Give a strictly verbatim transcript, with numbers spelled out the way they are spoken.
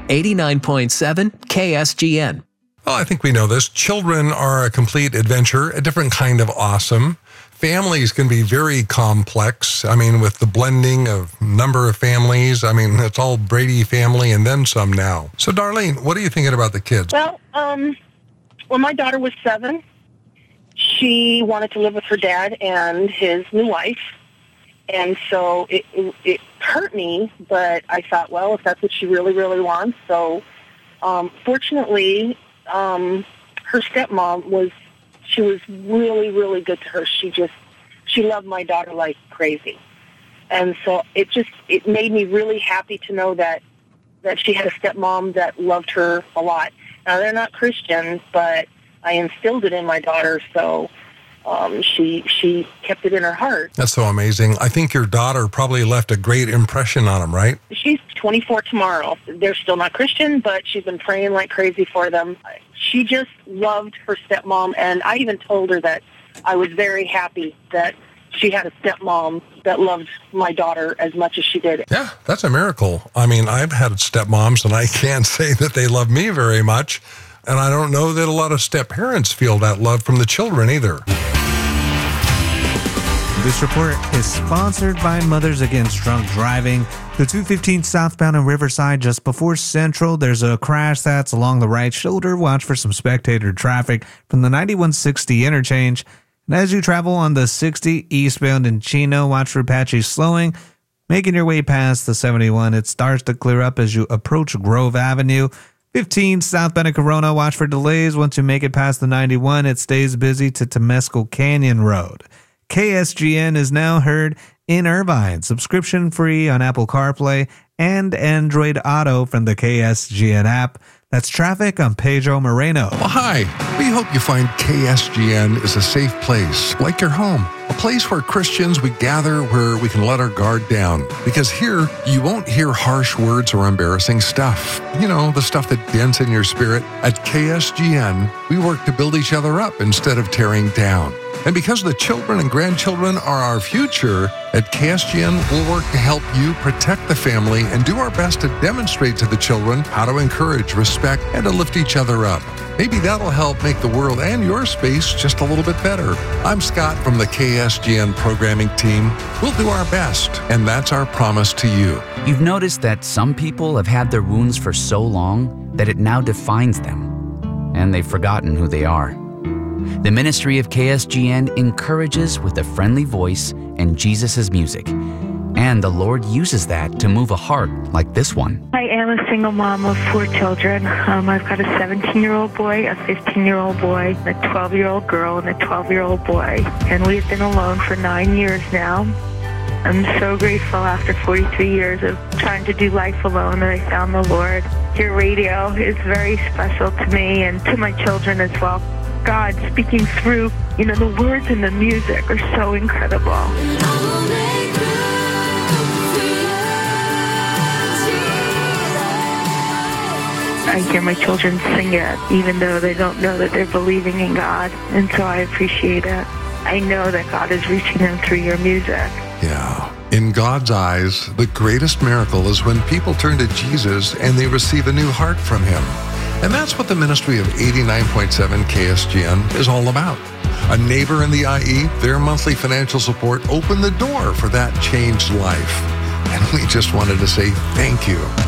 eighty-nine point seven K S G N. Well, I think we know this. Children are a complete adventure, a different kind of awesome. Families can be very complex. I mean, with the blending of number of families, I mean, it's all Brady family and then some now. So, Darlene, what are you thinking about the kids? Well, um, when my daughter was seven, she wanted to live with her dad and his new wife. And so it, it, it hurt me, but I thought, well, if that's what she really, really wants. So um, fortunately, um, her stepmom was, she was really, really good to her. She just, she loved my daughter like crazy. And so it just, it made me really happy to know that, that she had a stepmom that loved her a lot. Now, they're not Christians, but I instilled it in my daughter, so Um, she she kept it in her heart. That's so amazing. I think your daughter probably left a great impression on him, right? She's twenty-four tomorrow. They're still not Christian, but she's been praying like crazy for them. She just loved her stepmom, and I even told her that I was very happy that she had a stepmom that loved my daughter as much as she did. Yeah, that's a miracle. I mean, I've had stepmoms, and I can't say that they love me very much, and I don't know that a lot of step-parents feel that love from the children either. This report is sponsored by Mothers Against Drunk Driving. The two fifteen southbound in Riverside, just before Central, there's a crash that's along the right shoulder. Watch for some spectator traffic from the ninety-one sixty interchange. And as you travel on the sixty eastbound in Chino, watch for patchy slowing. Making your way past the seventy-one, it starts to clear up as you approach Grove Avenue. fifteen southbound in Corona, watch for delays. Once you make it past the ninety-one, it stays busy to Temescal Canyon Road. K S G N is now heard in Irvine, subscription free on Apple CarPlay and Android Auto from the K S G N app. That's traffic on Pedro Moreno. Well, hi. We hope you find K S G N is a safe place, like your home. A place where Christians, we gather where we can let our guard down. Because here, you won't hear harsh words or embarrassing stuff. You know, the stuff that dents in your spirit. At K S G N, we work to build each other up instead of tearing down. And because the children and grandchildren are our future, at K S G N, we'll work to help you protect the family and do our best to demonstrate to the children how to encourage, respect, and to lift each other up. Maybe that'll help make the world and your space just a little bit better. I'm Scott from the K S G N programming team. We'll do our best, and that's our promise to you. You've noticed that some people have had their wounds for so long that it now defines them, and they've forgotten who they are. The ministry of K S G N encourages with a friendly voice and Jesus' music. And the Lord uses that to move a heart like this one. I am a single mom of four children. Um, I've got a seventeen-year-old boy, a fifteen-year-old boy, a twelve-year-old girl, and a twelve-year-old boy. And we've been alone for nine years now. I'm so grateful after forty-three years of trying to do life alone that I found the Lord. Your radio is very special to me and to my children as well. God speaking through, you know, the words and the music are so incredible. I hear my children sing it, even though they don't know that they're believing in God, and so I appreciate it. I know that God is reaching them through your music. Yeah. In God's eyes, the greatest miracle is when people turn to Jesus and they receive a new heart from Him. And that's what the ministry of eighty-nine point seven K S G N is all about. A neighbor in the I E, their monthly financial support opened the door for that changed life. And we just wanted to say thank you.